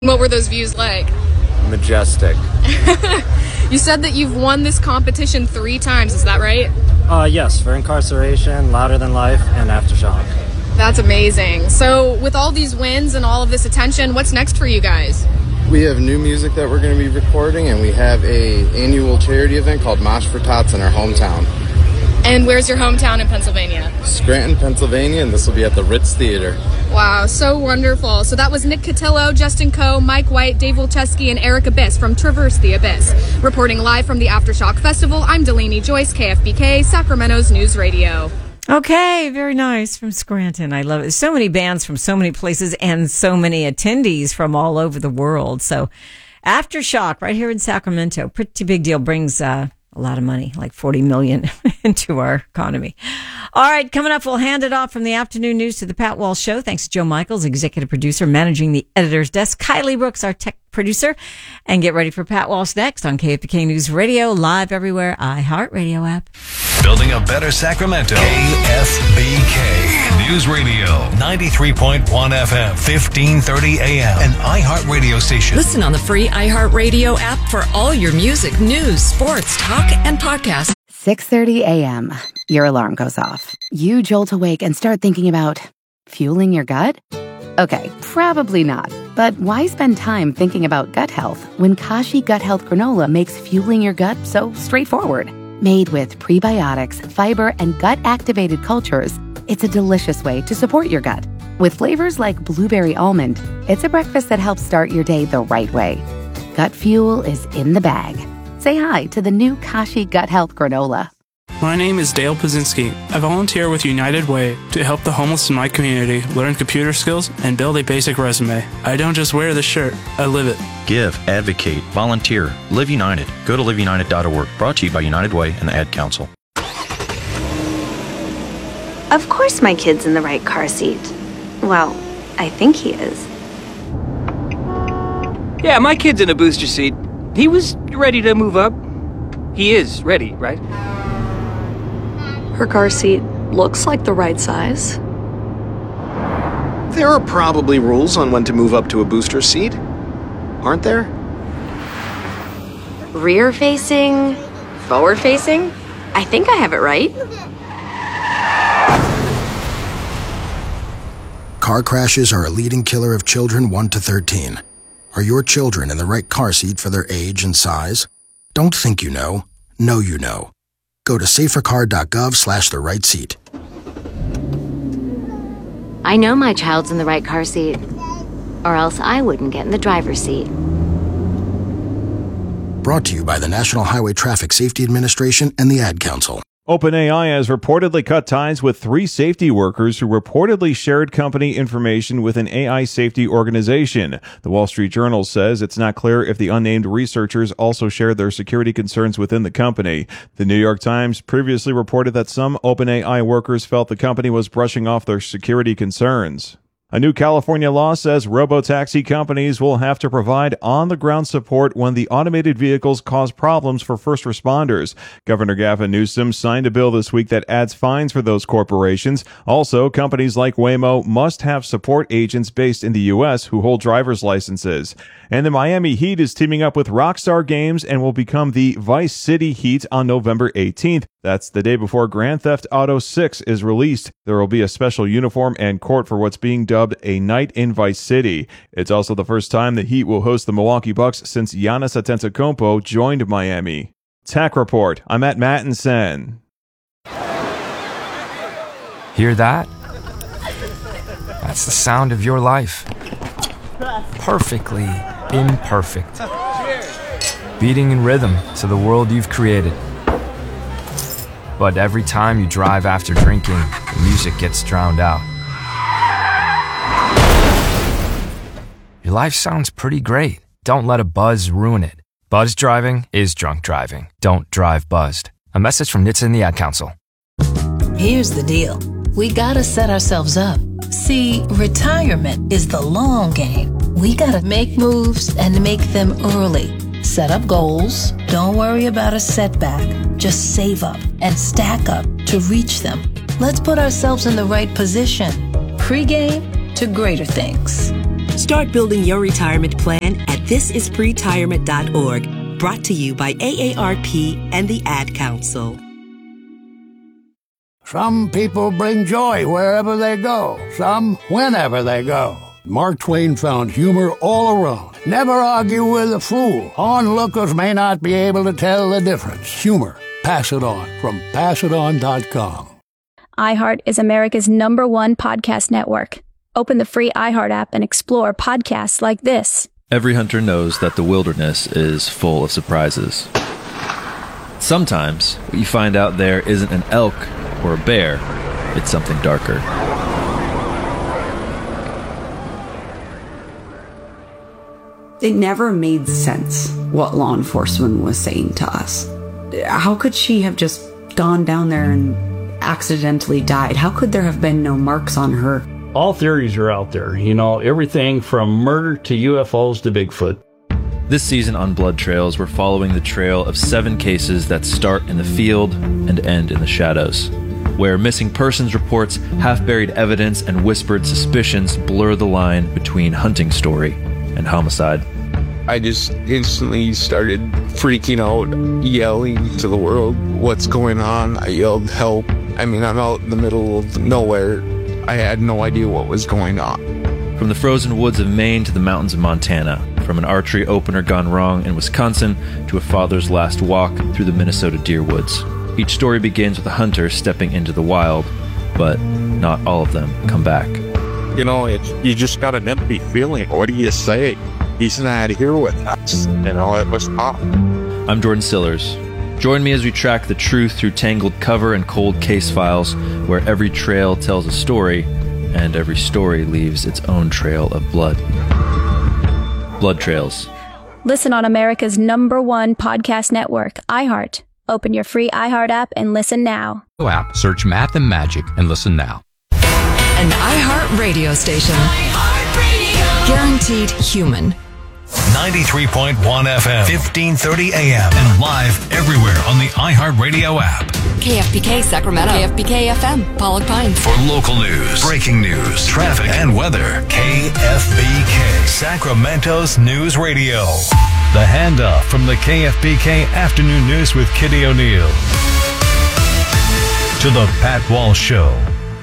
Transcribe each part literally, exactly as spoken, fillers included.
What were those views like? Majestic. You said that you've won this competition three times, is that right? Uh, yes, for Incarceration, Louder Than Life, and Aftershock. That's amazing. So with all these wins and all of this attention, what's next for you guys? We have new music that we're going to be recording, and we have a annual charity event called Mosh for Tots in our hometown. And where's your hometown in Pennsylvania? Scranton, Pennsylvania, and this will be at the Ritz Theater. Wow, so wonderful. So that was Nick Cotillo, Justin Coe, Mike White, Dave Wolcheski, and Eric Abyss from Traverse the Abyss. Reporting live from the Aftershock Festival, I'm Delaney Joyce, K F B K, Sacramento's News Radio. Okay, very nice from Scranton. I love it. So many bands from so many places and so many attendees from all over the world. So Aftershock right here in Sacramento, pretty big deal, brings uh, a lot of money, like forty million into our economy. All right, coming up, we'll hand it off from the afternoon news to the Pat Walsh Show. Thanks to Joe Michaels, executive producer, managing the editor's desk, Kylie Brooks, our tech producer. And get ready for Pat Walsh next on K F B K News Radio, live everywhere, iHeartRadio app. Building a better Sacramento. K F B K News Radio, ninety-three point one F M, fifteen thirty A M, an iHeartRadio station. Listen on the free iHeartRadio app for all your music, news, sports, talk, and podcasts. six thirty a.m. Your alarm goes off. You jolt awake and start thinking about fueling your gut? Okay, probably not. But why spend time thinking about gut health when Kashi Gut Health Granola makes fueling your gut so straightforward? Made with prebiotics, fiber, and gut-activated cultures, it's a delicious way to support your gut. With flavors like blueberry almond, it's a breakfast that helps start your day the right way. Gut fuel is in the bag. Say hi to the new Kashi Gut Health Granola. My name is Dale Pazinski. I volunteer with United Way to help the homeless in my community learn computer skills and build a basic resume. I don't just wear the shirt, I live it. Give, advocate, volunteer, Live United. Go to live united dot org. Brought to you by United Way and the Ad Council. Of course my kid's in the right car seat. Well, I think he is. Yeah, my kid's in a booster seat. He was ready to move up. He is ready, right? Her car seat looks like the right size. There are probably rules on when to move up to a booster seat, aren't there? Rear facing, forward facing? I think I have it right. Car crashes are a leading killer of children one to thirteen. Are your children in the right car seat for their age and size? Don't think you know. Know you know. Go to safercar.gov slash the right seat. I know my child's in the right car seat, or else I wouldn't get in the driver's seat. Brought to you by the National Highway Traffic Safety Administration and the Ad Council. OpenAI has reportedly cut ties with three safety workers who reportedly shared company information with an A I safety organization. The Wall Street Journal says it's not clear if the unnamed researchers also shared their security concerns within the company. The New York Times previously reported that some OpenAI workers felt the company was brushing off their security concerns. A new California law says robotaxi companies will have to provide on-the-ground support when the automated vehicles cause problems for first responders. Governor Gavin Newsom signed a bill this week that adds fines for those corporations. Also, companies like Waymo must have support agents based in the U S who hold driver's licenses. And the Miami Heat is teaming up with Rockstar Games and will become the Vice City Heat on November eighteenth. That's the day before Grand Theft Auto six is released. There will be a special uniform and court for what's being dubbed a night in Vice City. It's also the first time the Heat will host the Milwaukee Bucks since Giannis Antetokounmpo joined Miami. Tech Report. I'm at Mattinson. Hear that? That's the sound of your life. Perfectly imperfect. Beating in rhythm to the world you've created. But every time you drive after drinking, the music gets drowned out. Your life sounds pretty great. Don't let a buzz ruin it. Buzz driving is drunk driving. Don't drive buzzed. A message from N H T S A and the Ad Council. Here's the deal. We gotta set ourselves up. See, retirement is the long game. We gotta make moves and make them early. Set up goals. Don't worry about a setback. Just save up and stack up to reach them. Let's put ourselves in the right position. Pre-game to greater things. Start building your retirement plan at this is pretirement dot org. Brought to you by A A R P and the Ad Council. Some people bring joy wherever they go, some whenever they go. Mark Twain found humor all around. Never argue with a fool. Onlookers may not be able to tell the difference. Humor. Pass it on from pass it on dot com. iHeart is America's number one podcast network. Open the free iHeart app and explore podcasts like this. Every hunter knows that the wilderness is full of surprises. Sometimes, what you find out there isn't an elk or a bear, it's something darker. It never made sense what law enforcement was saying to us. How could she have just gone down there and accidentally died? How could there have been no marks on her? All theories are out there, you know, everything from murder to U F Os to Bigfoot. This season on Blood Trails, we're following the trail of seven cases that start in the field and end in the shadows, where missing persons reports, half-buried evidence, and whispered suspicions blur the line between hunting story and homicide. I just instantly started freaking out, yelling to the world, what's going on? I yelled, help. I mean, I'm out in the middle of nowhere. I had no idea what was going on. From the frozen woods of Maine to the mountains of Montana, from an archery opener gone wrong in Wisconsin to a father's last walk through the Minnesota deer woods. Each story begins with a hunter stepping into the wild, but not all of them come back. You know, it's, you just got an empty feeling. What do you say? He's not here with us. You know, it was tough. I'm Jordan Sillers. Join me as we track the truth through tangled cover and cold case files, where every trail tells a story, and every story leaves its own trail of blood. Blood Trails. Listen on America's number one podcast network, iHeart. Open your free iHeart app and listen now. App, search Math and Magic and listen now. An iHeart radio station. Guaranteed human. ninety-three point one F M, fifteen thirty A M, and live everywhere on the iHeartRadio app. K F B K Sacramento. K F B K F M, Pollock Pines. For local news, breaking news, traffic, and weather, K F B K, Sacramento's news radio. The handoff from the K F B K Afternoon News with Kitty O'Neill to the Pat Walsh Show.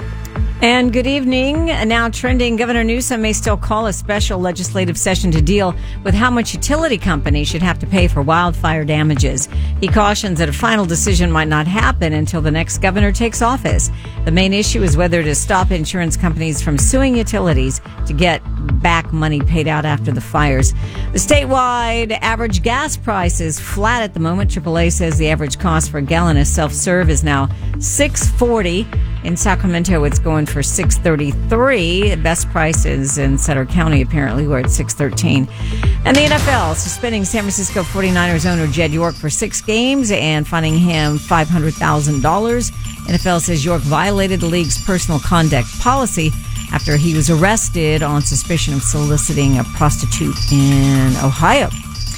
And good evening. Now trending, Governor Newsom may still call a special legislative session to deal with how much utility companies should have to pay for wildfire damages. He cautions that a final decision might not happen until the next governor takes office. The main issue is whether to stop insurance companies from suing utilities to get back money paid out after the fires. The statewide average gas price is flat at the moment. triple A says the average cost for a gallon of self-serve is now six forty. In Sacramento, it's going for six thirty-three. The best prices in Sutter County, apparently, were at six thirteen. And the N F L suspending San Francisco forty-niners owner Jed York for six games and fining him five hundred thousand dollars. N F L says York violated the league's personal conduct policy after he was arrested on suspicion of soliciting a prostitute in Ohio.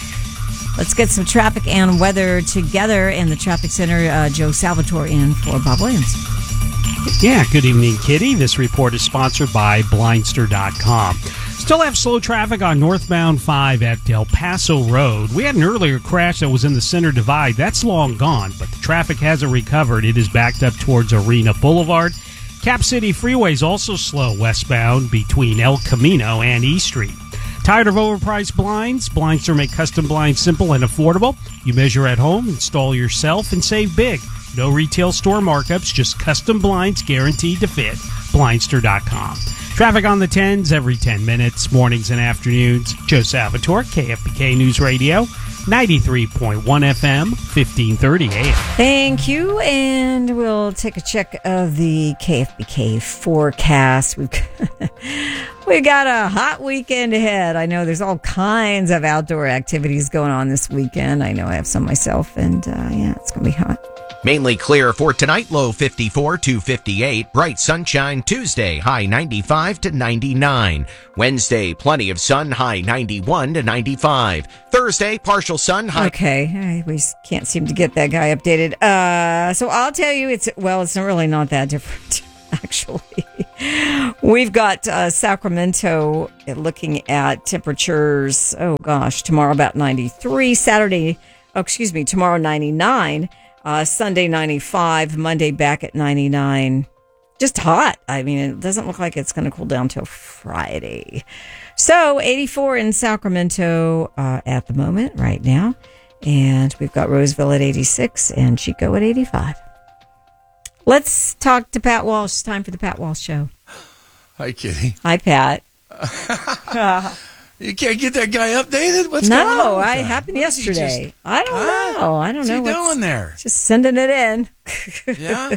Let's get some traffic and weather together in the traffic center. Uh, Joe Salvatore in for Bob Williams. Yeah, good evening, Kitty. This report is sponsored by Blindster dot com. Still have slow traffic on northbound five at Del Paso Road. We had an earlier crash that was in the center divide. That's long gone, but the traffic hasn't recovered. It is backed up towards Arena Boulevard. Cap City Freeway is also slow westbound between El Camino and E Street. Tired of overpriced blinds? Blindster make custom blinds simple and affordable. You measure at home, install yourself, and save big. No retail store markups, just custom blinds guaranteed to fit. Blindster dot com. Traffic on the tens every ten minutes, mornings and afternoons. Joe Salvatore, K F B K News Radio, ninety-three point one F M, fifteen thirty A M. Thank you, and we'll take a check of the K F B K forecast. We've got, we got a hot weekend ahead. I know there's all kinds of outdoor activities going on this weekend. I know I have some myself, and uh, yeah, it's going to be hot. Mainly clear for tonight, low fifty-four to fifty-eight. Bright sunshine Tuesday, high ninety-five to ninety-nine. Wednesday, plenty of sun, high ninety-one to ninety-five. Thursday, partial sun, high... Okay, we can't seem to get that guy updated. Uh, so I'll tell you, it's well, it's really not that different, actually. We've got uh, Sacramento looking at temperatures, oh gosh, tomorrow about ninety-three, Saturday, oh, excuse me, tomorrow ninety-nine, uh, Sunday ninety-five, Monday back at ninety-nine. Just hot. I mean, it doesn't look like it's going to cool down till Friday. So eighty-four in Sacramento uh, at the moment right now. And we've got Roseville at eighty-six and Chico at eighty-five. Let's talk to Pat Walsh. It's time for the Pat Walsh Show. Hi, Kitty. Hi, Pat. You can't get that guy updated? What's no, going on? No, I happened yesterday. Just, I don't huh? know. I don't What's know. What's he what's doing there? Just sending it in. Yeah?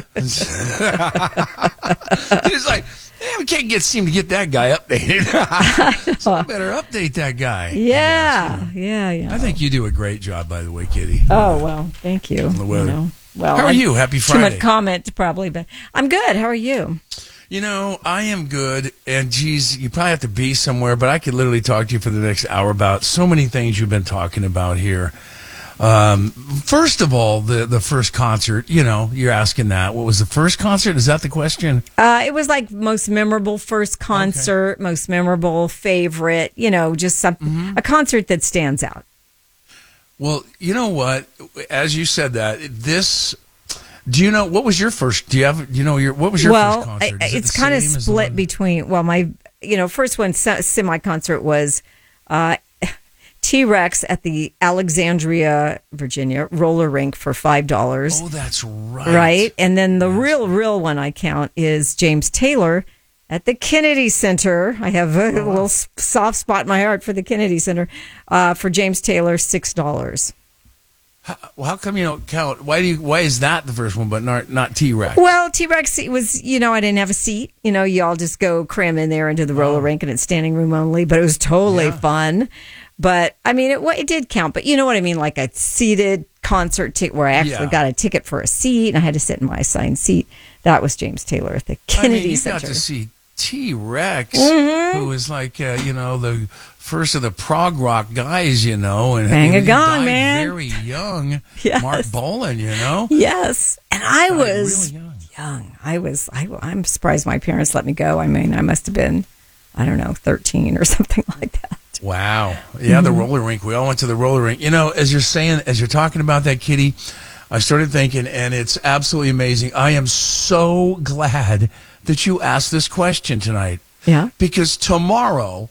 He's like, yeah, we can't get seem to get that guy updated. So I better update that guy. Yeah, yeah, yeah. I think you do a great job, by the way, Kitty. Oh, well, thank you. On the weather. You know, well, how are I'm, you? Happy Friday. Too much comment, probably, but I'm good. How are you? You know, I am good, and geez, you probably have to be somewhere, but I could literally talk to you for the next hour about so many things you've been talking about here. Um, first of all, the the first concert, you know, you're asking that. What was the first concert? Is that the question? Uh, it was like most memorable first concert, okay. Most memorable favorite, you know, just some, mm-hmm. a concert that stands out. Well, you know what? As you said that, this... Do you know what was your first? Do you have? You know your what was your well, first concert? Well, it it's kind of split between. Well, my you know first one semi concert was uh, T-Rex at the Alexandria, Virginia roller rink for five dollars. Oh, that's right. Right, and then the real real one I count is James Taylor at the Kennedy Center. I have a oh. little soft spot in my heart for the Kennedy Center uh, for James Taylor, six dollars. How, well, how come you don't count? Why do you? Why is that the first one, but not not T-Rex? Well, T-Rex it was, you know, I didn't have a seat. You know, you all just go cram in there into the roller oh. rink, and it's standing room only. But it was totally yeah. fun. But I mean, it it did count. But you know what I mean, like a seated concert ticket where I actually yeah. got a ticket for a seat, and I had to sit in my assigned seat. That was James Taylor at the Kennedy I mean, you Center. got to see T-Rex, mm-hmm. who was like, uh, you know, the first of the prog rock guys, you know, and Bang he a gong, died man. very young. Yes. Mark Bolan, you know. Yes, and I died was really young. young. I was. I, I'm surprised my parents let me go. I mean, I must have been, I don't know, thirteen or something like that. Wow. Yeah, mm-hmm. the roller rink. We all went to the roller rink. You know, as you're saying, as you're talking about that, Kitty, I started thinking, and it's absolutely amazing. I am so glad that you asked this question tonight. Yeah. Because tomorrow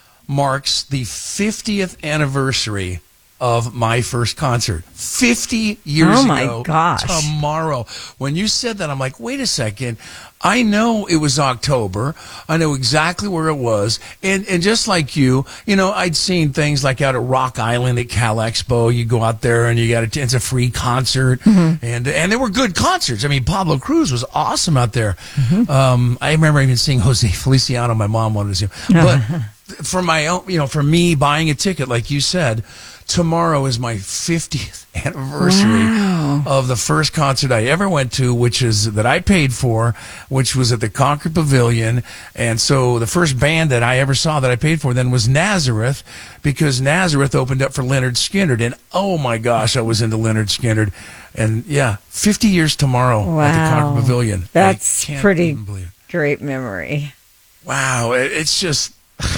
marks the fiftieth anniversary of my first concert. fifty years oh my ago. gosh. Tomorrow. When you said that, I'm like, wait a second. I know it was October. I know exactly where it was. And and just like you, you know, I'd seen things like out at Rock Island at Cal Expo. You go out there and you got a, it's a free concert. Mm-hmm. And and they were good concerts. I mean, Pablo Cruz was awesome out there. Mm-hmm. Um, I remember even seeing Jose Feliciano. My mom wanted to see him. But for my own, you know, for me buying a ticket, like you said, tomorrow is my fiftieth anniversary wow. of the first concert I ever went to, which is that I paid for, which was at the Concord Pavilion. And so the first band that I ever saw that I paid for then was Nazareth, because Nazareth opened up for Lynyrd Skynyrd. And oh my gosh, I was into Lynyrd Skynyrd. And yeah, fifty years tomorrow wow. at the Concord Pavilion. That's pretty great memory. Wow. It's just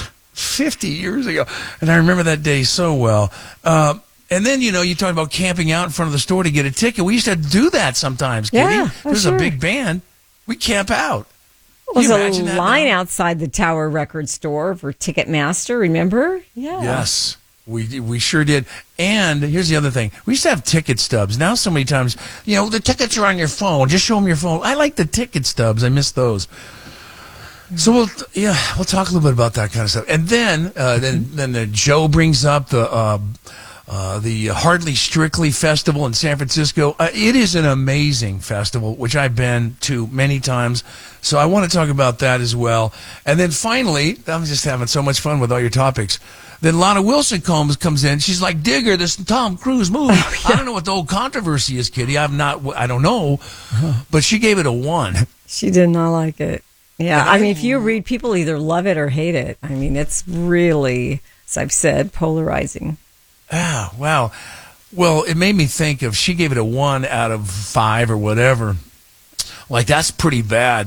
fifty years ago. And I remember that day so well. Uh, and then, you know, you talk about camping out in front of the store to get a ticket. We used to do that sometimes, Kitty. Yeah, oh, There's sure. a big band. We camp out. There was a line outside the Tower Record store for Ticketmaster, remember? Yeah. Yes, we we sure did. And here's the other thing. We used to have ticket stubs. Now so many times, you know, the tickets are on your phone. Just show them your phone. I like the ticket stubs. I miss those. So we'll yeah we'll talk a little bit about that kind of stuff, and then uh, then then the Joe brings up the uh, uh, the Hardly Strictly Festival in San Francisco. Uh, it is an amazing festival, which I've been to many times. So I want to talk about that as well. And then finally, I'm just having so much fun with all your topics. Then Lana Wilson comes comes in. She's like, "Digger, this Tom Cruise movie." Oh, yeah. I don't know what the old controversy is, Kitty. I'm not. I don't know, but she gave it a one. She did not like it. Yeah, I mean, if you read, people either love it or hate it. I mean, it's really, as I've said, polarizing. Ah, wow. Well, it made me think of, she gave it a one out of five or whatever. Like, that's pretty bad.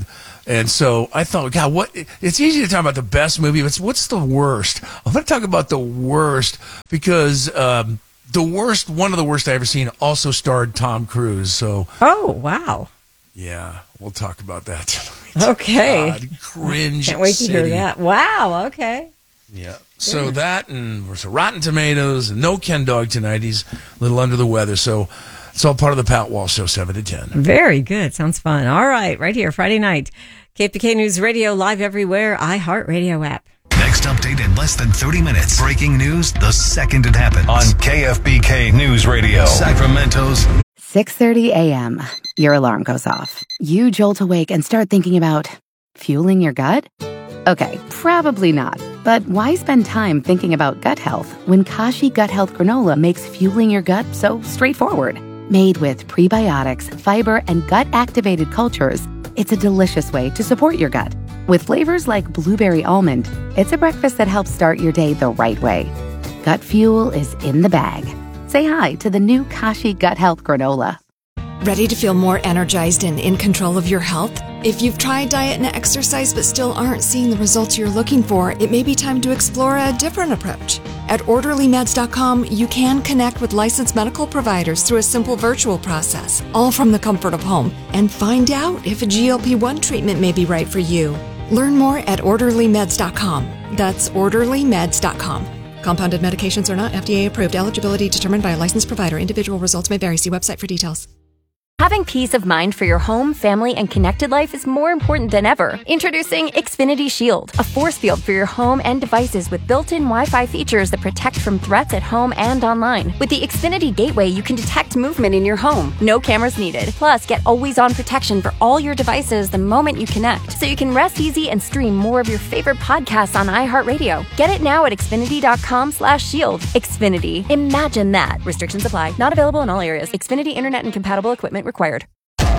And so I thought, God, what? It's easy to talk about the best movie, but what's the worst? I'm going to talk about the worst because um, the worst, one of the worst I ever seen, also starred Tom Cruise. So, oh wow, yeah, we'll talk about that tonight. Okay, God, cringe. Can't wait city. to hear that. Wow. Okay. Yeah. So that and there's a Rotten Tomatoes and no Ken Dog tonight. He's a little under the weather. So it's all part of the Pat Walsh Show, seven to ten. Very good. Sounds fun. All right. Right here, Friday night. K F B K News Radio, live everywhere. iHeartRadio app. Next update in less than thirty minutes. Breaking news the second it happens. On K F B K News Radio. Sacramento's six thirty a.m. Your alarm goes off. You jolt awake and start thinking about fueling your gut? Okay, probably not. But why spend time thinking about gut health when Kashi Gut Health Granola makes fueling your gut so straightforward? Made with prebiotics, fiber, and gut-activated cultures, it's a delicious way to support your gut. With flavors like blueberry almond, it's a breakfast that helps start your day the right way. Gut fuel is in the bag. Say hi to the new Kashi Gut Health Granola. Ready to feel more energized and in control of your health? If you've tried diet and exercise but still aren't seeing the results you're looking for, it may be time to explore a different approach. At orderly meds dot com, you can connect with licensed medical providers through a simple virtual process, all from the comfort of home, and find out if a G L P one treatment may be right for you. Learn more at orderly meds dot com. That's orderly meds dot com. Compounded medications are not F D A approved. Eligibility determined by a licensed provider. Individual results may vary. See website for details. Having peace of mind for your home, family, and connected life is more important than ever. Introducing Xfinity Shield, a force field for your home and devices with built-in Wi-Fi features that protect from threats at home and online. With the Xfinity Gateway, you can detect movement in your home. No cameras needed. Plus, get always-on protection for all your devices the moment you connect, so you can rest easy and stream more of your favorite podcasts on iHeartRadio. Get it now at Xfinity dot com slash shield. Xfinity. Imagine that. Restrictions apply. Not available in all areas. Xfinity Internet and compatible equipment required.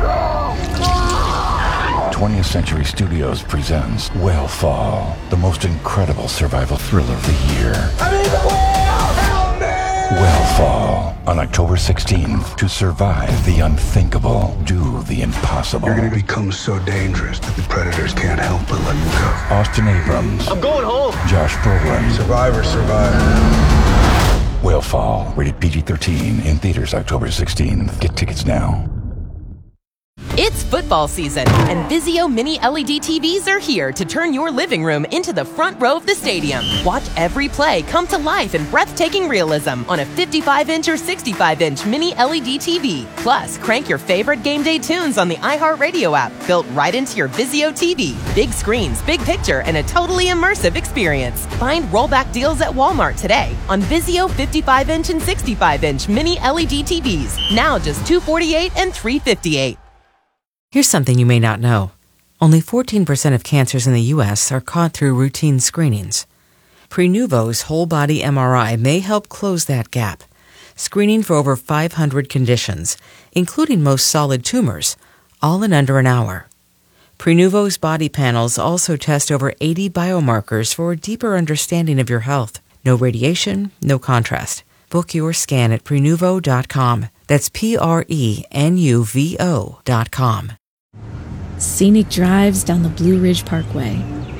twentieth Century Studios presents Whale Fall, the most incredible survival thriller of the year. I mean, help me! Whale Fall, on October sixteenth. To survive the unthinkable, do the impossible. You're going to become so dangerous that the predators can't help but let you go. Austin Abrams. I'm going home. Josh Brolin. Survivor, survivor. Whale Fall, rated P G thirteen, in theaters October sixteenth. Get tickets now. It's football season, and Vizio Mini L E D T Vs are here to turn your living room into the front row of the stadium. Watch every play come to life in breathtaking realism on a fifty-five inch or sixty-five inch Mini L E D T V. Plus, crank your favorite game day tunes on the iHeartRadio app, built right into your Vizio T V. Big screens, big picture, and a totally immersive experience. Find rollback deals at Walmart today on Vizio fifty-five inch and sixty-five inch Mini L E D T Vs. Now just two hundred forty-eight dollars and three hundred fifty-eight dollars. Here's something you may not know. Only fourteen percent of cancers in the U S are caught through routine screenings. Prenuvo's whole-body M R I may help close that gap, screening for over five hundred conditions, including most solid tumors, all in under an hour. Prenuvo's body panels also test over eighty biomarkers for a deeper understanding of your health. No radiation, no contrast. Book your scan at Prenuvo dot com. That's P R E N U V O dot com. Scenic drives down the Blue Ridge Parkway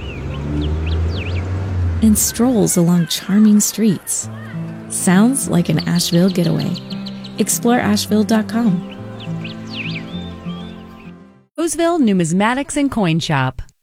and strolls along charming streets. Sounds like an Asheville getaway. Explore Asheville dot com. Roseville Numismatics and Coin Shop.